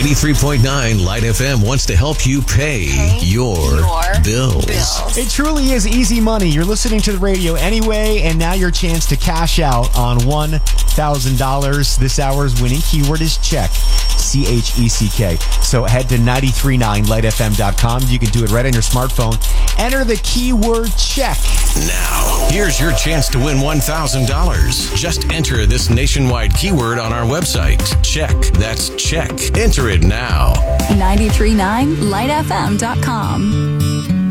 93.9 Light FM wants to help you pay your bills. It truly is easy money. You're listening to the radio anyway, and now your chance to cash out on $1,000. This hour's winning keyword is check. CHECK. So head to 939lightfm.com. You can do it right on your smartphone. Enter the keyword check. Now, here's your chance to win $1,000. Just enter this nationwide keyword on our website. Check. That's check. Enter it now. 939lightfm.com.